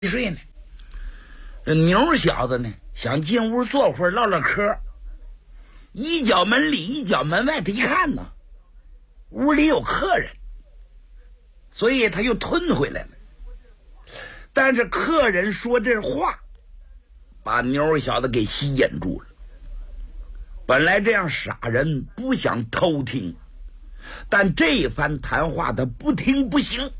睡呢。这牛小子呢，想进屋坐会儿唠唠嗑，一脚门里一脚门外，他一看呢，屋里有客人，所以他又吞回来了。但是客人说这话，把牛小子给吸引住了。本来这样傻人不想偷听，但这番谈话他不听不行。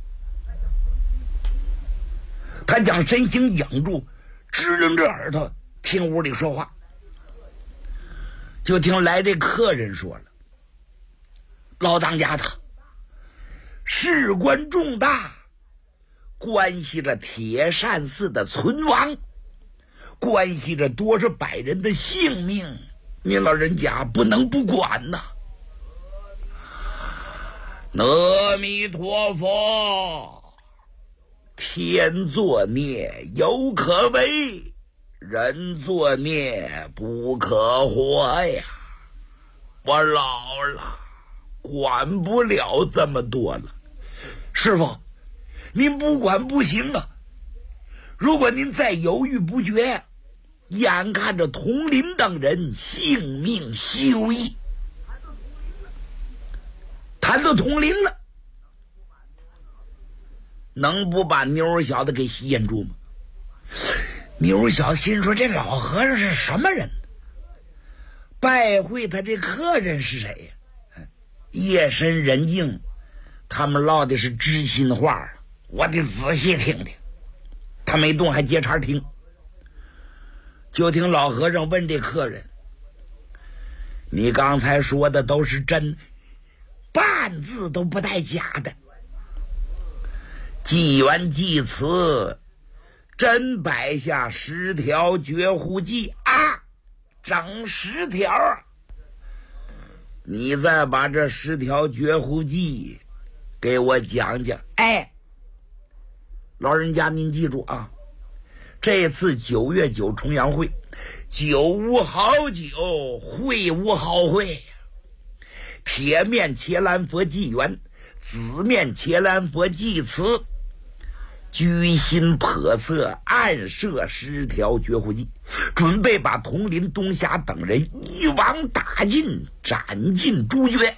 他将身形仰住，支棱着耳朵听屋里说话。就听来这客人说了：“老当家的，事关重大，关系着铁扇寺的存亡，关系着多少百人的性命，您老人家不能不管呐。”阿弥陀佛，天作孽犹可为，人作孽不可活呀！我老了，管不了这么多了。师傅，您不管不行啊！如果您再犹豫不决，眼看着佟林等人性命休矣。谈到佟林了，能不把妞小子给吸引住吗？妞小心说，这老和尚是什么人？拜会他这客人是谁呀？夜深人静，他们唠的是知心话，我得仔细听听。他没动，还接茬听。就听老和尚问这客人：“你刚才说的都是真，半字都不带假的。祭完祭词，真摆下10条绝户计啊，整10条啊！你再把这10条绝户计给我讲讲。”哎，老人家您记住啊，这次9月9重阳会，酒无好酒，会无好会。铁面伽蓝佛祭元，紫面伽蓝佛祭词，居心叵测，暗设10条绝户计，准备把佟林、东霞等人一网打尽，斩尽诛绝。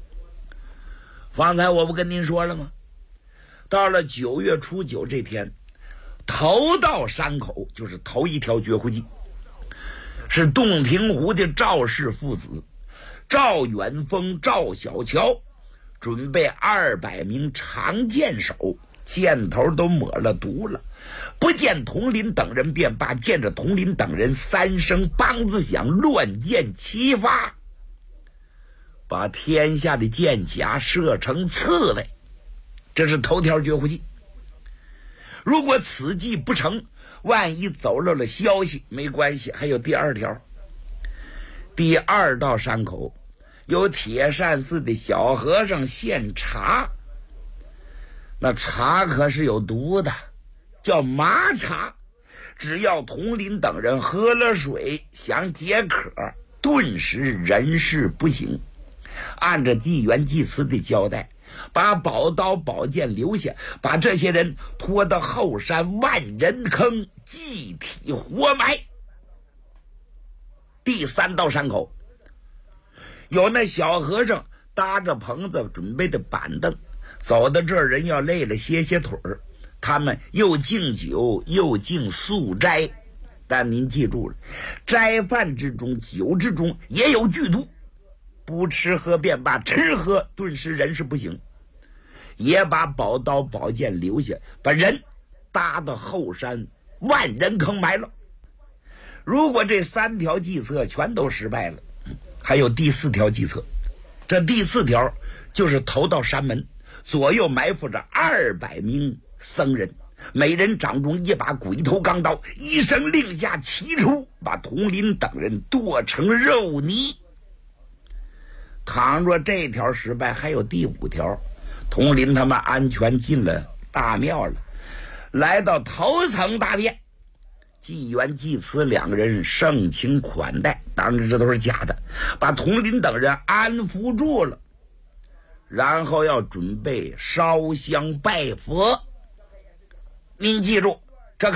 方才我不跟您说了吗？到了9月初9这天，头到山口，就是头一条绝户计，是洞庭湖的赵氏父子赵远峰、赵小乔准备200名长剑手，箭头都抹了毒了，不见佟林等人便罢，见着佟林等人3声梆子响，乱箭齐发，把天下的箭匣射成刺猬。这是头条绝户计。如果此计不成，万一走漏了消息，没关系，还有第2条。第2道山口有铁扇寺的小和尚献茶，那茶可是有毒的，叫麻茶，只要佟林等人喝了水想解渴，顿时人事不省。按着祭元祭词的交代，把宝刀宝剑留下，把这些人拖到后山万人坑，祭体活埋。第3道山口有那小和尚搭着棚子准备的板凳，走到这儿人要累了歇歇腿儿，他们又敬酒又敬素斋。但您记住了，斋饭之中酒之中也有剧毒，不吃喝便罢，吃喝顿时人事不省。也把宝刀宝剑留下，把人搭到后山万人坑埋了。如果这3条计策全都失败了，还有第4条计策。这第4条就是头到山门，左右埋伏着200名僧人，每人掌中一把鬼头钢刀，一声令下齐出，把佟林等人剁成肉泥。倘若这条失败，还有第5条。佟林他们安全进了大庙了，来到头层大殿，祭元祭慈2个人盛情款待，当然这都是假的，把佟林等人安抚住了，然后要准备烧香拜佛。您记住，